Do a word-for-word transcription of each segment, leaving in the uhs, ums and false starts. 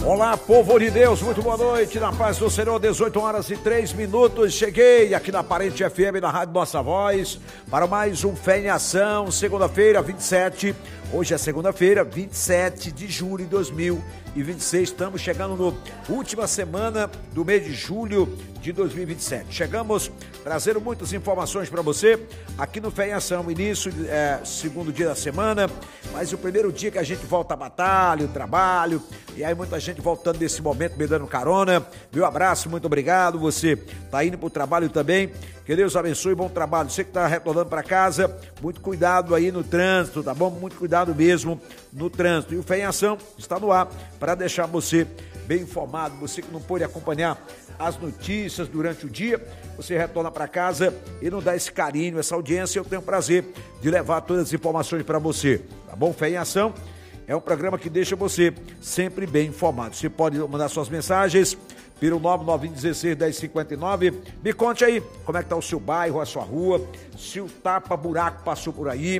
Olá, povo de Deus, muito boa noite, na paz do Senhor, dezoito horas e três minutos, cheguei aqui na Aparente F M, na Rádio Nossa Voz, para mais um Fé em Ação, segunda-feira, vinte e sete, hoje é segunda-feira, vinte e sete de julho de dois mil e vinte e seis, estamos chegando na última semana do mês de julho de dois mil e vinte e sete, chegamos trazendo muitas informações para você, aqui no Fé em Ação, início, é, segundo dia da semana, mas o primeiro dia que a gente volta à batalha, o trabalho, e aí muita gente voltando nesse momento, me dando carona, meu abraço, muito obrigado, você tá indo pro trabalho também, que Deus abençoe, bom trabalho, você que tá retornando para casa, muito cuidado aí no trânsito, tá bom? Muito cuidado mesmo no trânsito, e o Fé em Ação está no ar, para deixar você bem informado, você que não pôde acompanhar as notícias durante o dia, você retorna para casa e não dá esse carinho, essa audiência, eu tenho o prazer de levar todas as informações para você, tá bom? Fé em Ação é um programa que deixa você sempre bem informado. Você pode mandar suas mensagens pelo nove nove um seis, um zero cinco nove. Me conte aí como é que tá o seu bairro, a sua rua, se o tapa-buraco passou por aí.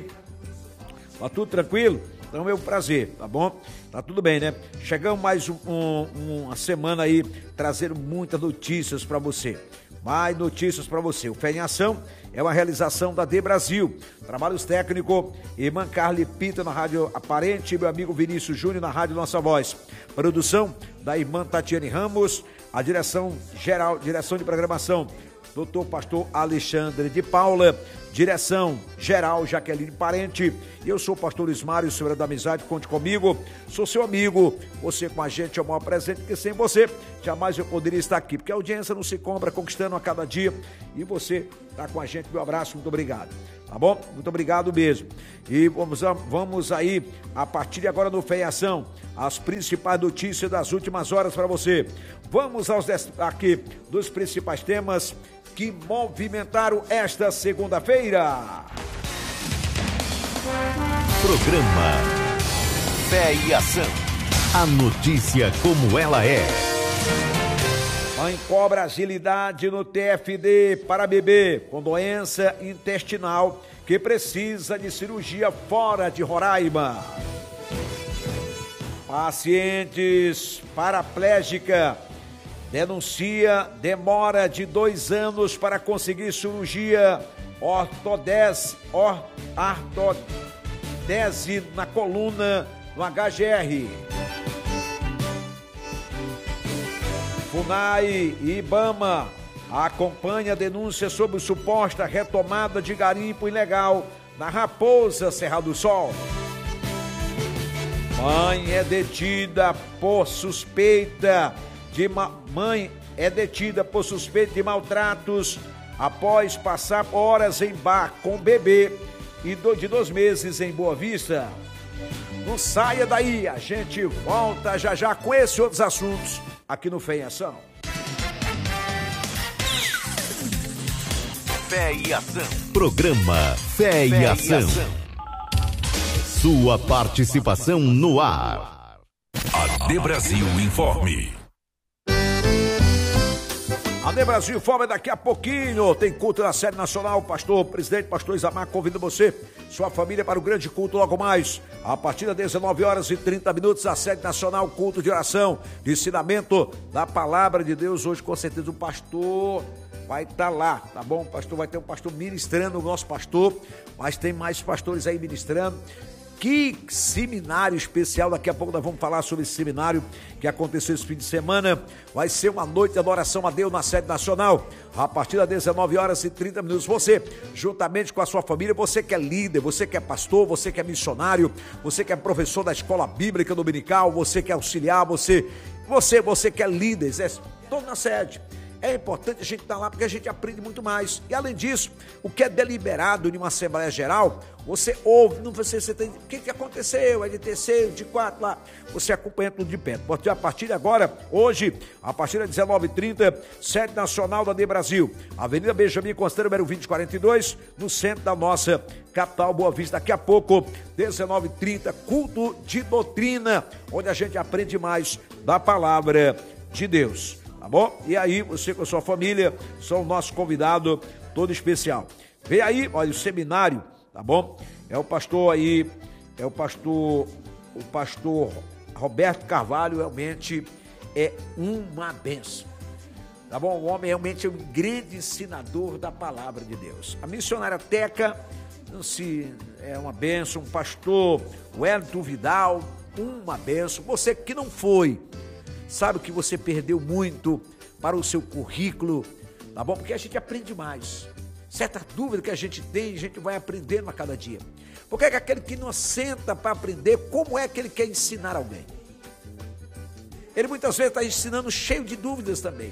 Tá tudo tranquilo? Então é um prazer, tá bom? Tá tudo bem, né? Chegamos mais um, um, uma semana aí, trazendo muitas notícias para você. Mais notícias para você. O Fé em Ação é uma realização da D Brasil. Trabalhos técnicos, irmã Carly Pinta na Rádio Aparente, meu amigo Vinícius Júnior na Rádio Nossa Voz. Produção da irmã Tatiane Ramos, a direção geral, direção de programação, doutor Pastor Alexandre de Paula, direção geral Jaqueline Parente, eu sou o pastor Luiz Mário, senhora da amizade, conte comigo, sou seu amigo, você com a gente é o maior presente, porque sem você jamais eu poderia estar aqui, porque a audiência não se compra, conquistando a cada dia, e você está com a gente, meu abraço, muito obrigado, tá bom? Muito obrigado mesmo, e vamos, vamos aí, a partir de agora no Fé em Ação, as principais notícias das últimas horas para você, vamos aos aqui dos principais temas que movimentaram esta segunda-feira. Programa Fé e Ação. A notícia como ela é. Mãe cobra agilidade no T F D para bebê com doença intestinal que precisa de cirurgia fora de Roraima. Pacientes paraplégica denuncia demora de dois anos para conseguir cirurgia ortodese, or, ortodese na coluna no H G R. FUNAI e IBAMA acompanha a denúncia sobre suposta retomada de garimpo ilegal na Raposa, Serra do Sol. Mãe é detida por suspeita de ma... Mãe é detida por suspeita de maltratos após passar horas em bar com bebê e de dois meses em Boa Vista. Não saia daí, a gente volta já já com esses outros assuntos aqui no Fé em Ação. Fé e Ação. Programa Fé, Fé e Ação. Ação. Sua participação no ar. A D Brasil Informe. A D Brasil Informa daqui a pouquinho, tem culto na sede nacional, pastor, presidente, pastor Isamar, convido você, sua família para o grande culto logo mais, a partir das dezenove horas e trinta minutos, a sede nacional, culto de oração, de ensinamento da palavra de Deus, hoje com certeza o pastor vai estar lá, tá bom? O pastor vai ter um pastor ministrando, o nosso pastor, mas tem mais pastores aí ministrando. Que seminário especial, daqui a pouco nós vamos falar sobre esse seminário que aconteceu esse fim de semana, vai ser uma noite de adoração a Deus na sede nacional, a partir das dezenove horas e trinta minutos, você, juntamente com a sua família, você que é líder, você que é pastor, você que é missionário, você que é professor da escola bíblica dominical, você que é auxiliar, você, você, você que é líder, é todo na sede. É importante a gente estar lá porque a gente aprende muito mais. E além disso, o que é deliberado em uma Assembleia Geral, você ouve, não você, você tem, o que, que aconteceu, é de terceiro, de quatro lá, você acompanha tudo de perto. Porque a partir de agora, hoje, a partir das dezenove e trinta, sede nacional da D Brasil, Avenida Benjamin Constantino, número vinte e quarenta e dois, no centro da nossa capital, Boa Vista. Daqui a pouco, dezenove e trinta, culto de doutrina, onde a gente aprende mais da palavra de Deus. Tá bom? E aí, você com a sua família, são o nosso convidado todo especial. Vem aí, olha, o seminário, tá bom? É o pastor aí, é o pastor, o pastor Roberto Carvalho realmente é uma bênção. Tá bom? O homem realmente é um grande ensinador da palavra de Deus. A missionária Teca se, é uma bênção. Um pastor, o Wellington Vidal, uma bênção. Você que não foi, sabe que você perdeu muito para o seu currículo, tá bom? Porque a gente aprende mais. Certa dúvida que a gente tem, a gente vai aprendendo a cada dia. Porque é que aquele que não senta para aprender, como é que ele quer ensinar alguém? Ele muitas vezes está ensinando cheio de dúvidas também.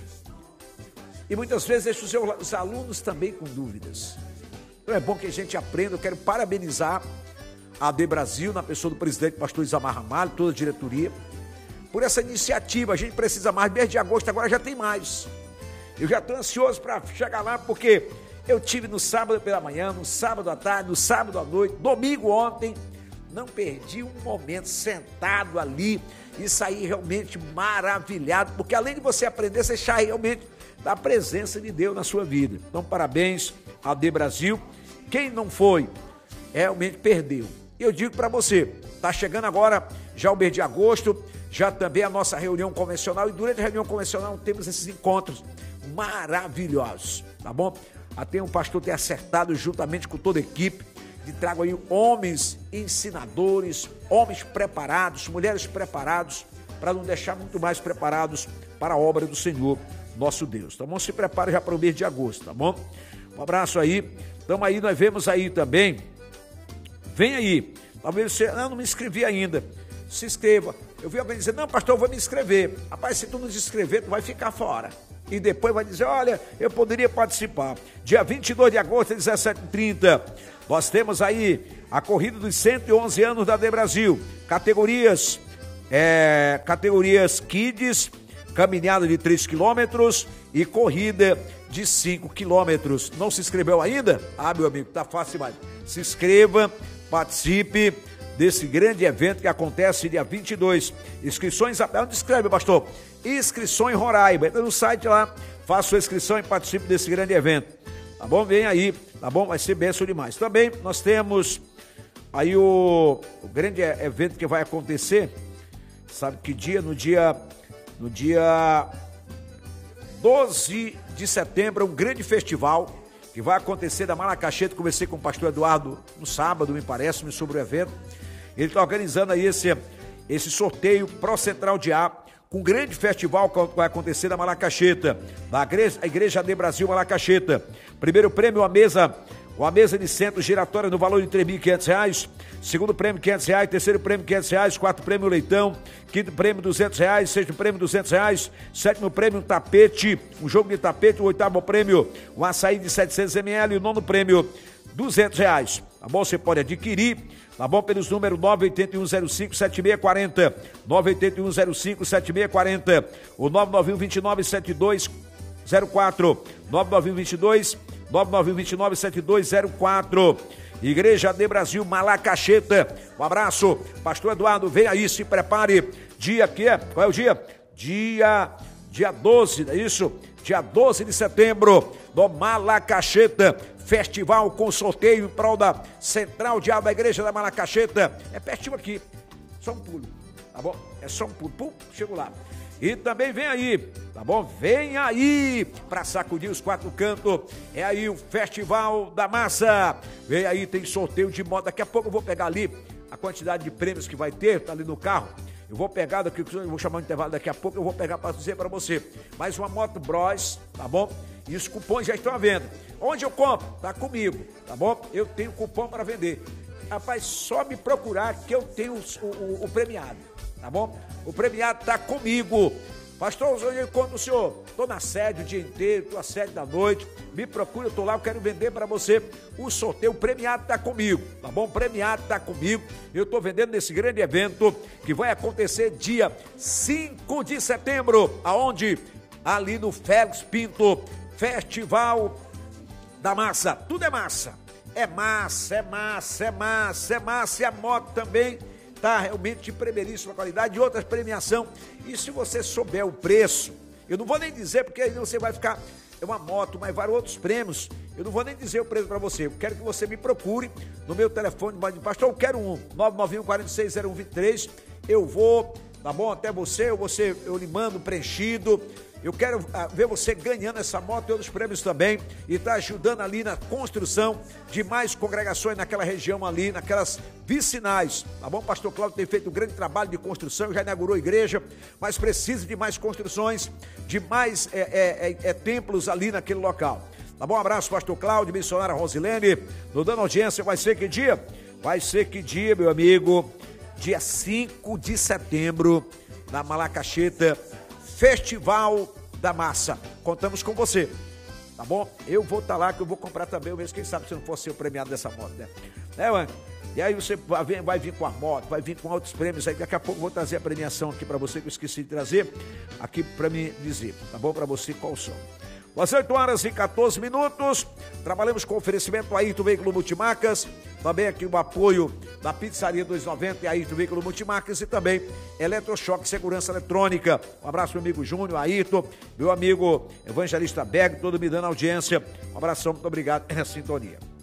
E muitas vezes deixa os seus alunos também com dúvidas. Então é bom que a gente aprenda. Eu quero parabenizar a A D Brasil, na pessoa do presidente pastor Isamar Ramalho, toda a diretoria, por essa iniciativa. A gente precisa mais. Mês de agosto agora já tem mais. Eu já estou ansioso para chegar lá, porque eu tive no sábado pela manhã, no sábado à tarde, no sábado à noite, domingo ontem. Não perdi um momento sentado ali e saí realmente maravilhado, porque além de você aprender, você sai realmente da presença de Deus na sua vida. Então, parabéns à A D Brasil. Quem não foi, realmente perdeu. E eu digo para você, está chegando agora já o mês de agosto, já também a nossa reunião convencional, e durante a reunião convencional temos esses encontros maravilhosos, tá bom? Até o pastor ter acertado juntamente com toda a equipe, de trago aí homens ensinadores, homens preparados, mulheres preparados, para não deixar muito mais preparados para a obra do Senhor, nosso Deus, tá bom? Se prepare já para o mês de agosto, tá bom? Um abraço aí. Então aí nós vemos aí também, vem aí, talvez você, não, não me inscrevi ainda, se inscreva. Eu vi alguém dizer, não pastor, eu vou me inscrever. Rapaz, se tu não se inscrever, tu vai ficar fora. E depois vai dizer, olha, eu poderia participar. Dia vinte e dois de agosto, às dezessete e trinta, nós temos aí a corrida dos cento e onze anos da A D Brasil, categorias, é, categorias Kids, caminhada de três quilômetros e corrida de cinco quilômetros. Não se inscreveu ainda? Ah, meu amigo, tá fácil demais. Se inscreva, participe desse grande evento que acontece dia vinte e dois. Inscrições, onde escreve, pastor? Inscrições Roraima. Entra no site lá, faça sua inscrição e participe desse grande evento. Tá bom? Vem aí, tá bom? Vai ser bênção demais. Também nós temos aí o, o grande evento que vai acontecer, sabe que dia? No dia... No dia doze de setembro, um grande festival que vai acontecer da Malacacheta. Conversei com o pastor Eduardo no sábado, me parece, sobre o evento. Ele está organizando aí esse, esse sorteio Pro Central de A, com um grande festival que vai acontecer da Malacacheta, da igreja, a Igreja A D Brasil Malacacheta. Primeiro prêmio, a mesa, uma mesa de centro giratória no valor de três mil e quinhentos reais. Segundo prêmio, quinhentos reais. Terceiro prêmio, quinhentos reais. Quarto prêmio, leitão. Quinto prêmio, duzentos reais. Sexto prêmio, duzentos reais. Sétimo prêmio, um tapete, um jogo de tapete. O oitavo prêmio, um açaí de setecentos mililitros. E o nono prêmio, duzentos reais. Tá bom? Você pode adquirir, tá bom? Pelos números nove oito um zero cinco sete seis quatro zero, nove oito um zero cinco sete seis quatro zero, o nove nove um dois nove sete dois zero quatro, nove nove um dois nove nove um dois nove sete dois zero quatro. Igreja A D Brasil Malacacheta. Um abraço, pastor Eduardo, vem aí, se prepare. Dia que é? Qual é o dia? Dia, dia doze, não é isso? Dia doze de setembro, no Malacacheta, festival com sorteio em prol da Central de A da Igreja da Malacacheta. É pertinho aqui, só um pulo, tá bom? É só um pulo, pum, chego lá. E também vem aí, tá bom? Vem aí para sacudir os quatro cantos. É aí o Festival da Massa. Vem aí, tem sorteio de moto. Daqui a pouco eu vou pegar ali a quantidade de prêmios que vai ter, tá ali no carro. Eu vou pegar daqui, eu vou chamar um intervalo daqui a pouco, eu vou pegar para dizer para você. Mais uma moto Bros, tá bom? E os cupons já estão à venda. Onde eu compro? Tá comigo, tá bom? Eu tenho cupom para vender. Rapaz, só me procurar que eu tenho o, o, o premiado, tá bom? O premiado está comigo. Pastor, eu encontro o senhor. Estou na sede o dia inteiro, estou na sede da noite. Me procura, eu estou lá, eu quero vender para você o sorteio. O premiado está comigo, tá bom? O premiado está comigo. Eu estou vendendo nesse grande evento que vai acontecer dia cinco de setembro. Aonde? Ali no Félix Pinto, Festival da Massa. Tudo é massa. É massa, é massa, é massa, é massa. E a moto também está realmente de primeiríssima qualidade, e outras premiação. E se você souber o preço, eu não vou nem dizer, porque aí você vai ficar, é uma moto, mas vários outros prêmios, eu não vou nem dizer o preço para você. Eu quero que você me procure no meu telefone, pastor, eu quero um, nove nove um quatro seis zero um dois três, eu vou tá bom? Até você, eu, você, eu lhe mando preenchido. Eu quero uh, ver você ganhando essa moto e outros prêmios também e tá ajudando ali na construção de mais congregações naquela região ali, naquelas vicinais, tá bom? Pastor Cláudio tem feito um grande trabalho de construção, já inaugurou a igreja, mas precisa de mais construções, de mais é, é, é, é, templos ali naquele local. Tá bom? Um abraço, Pastor Cláudio, missionária Rosilene, nos dando audiência. Vai ser que dia? Vai ser que dia, meu amigo? Dia cinco de setembro, na Malacacheta, Festival da Massa. Contamos com você, tá bom? Eu vou estar tá lá, que eu vou comprar também o mesmo. Quem sabe se não fosse o premiado dessa moto, né? Né, mano? E aí você vai vir, vai vir com a moto, vai vir com outros prêmios aí. Daqui a pouco eu vou trazer a premiação aqui para você, que eu esqueci de trazer aqui para me dizer, tá bom? Para você qual som. Às oito horas e quatorze minutos, trabalhamos com oferecimento Ayrton Veículo Multimarcas, também aqui o apoio da Pizzaria duzentos e noventa e Ayrton Veículo Multimarcas e também Eletrochoque Segurança Eletrônica. Um abraço, meu amigo Júnior, Ayrton, meu amigo Evangelista Berg, todo me dando audiência. Um abração, muito obrigado, é a sintonia.